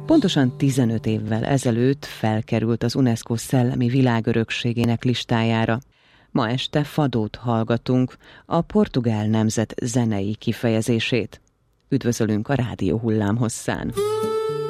Pontosan 15 évvel ezelőtt felkerült az UNESCO szellemi világörökségének listájára. Ma este fadót hallgatunk, a portugál nemzet zenei kifejezését. Üdvözölünk a rádió hullámhosszán.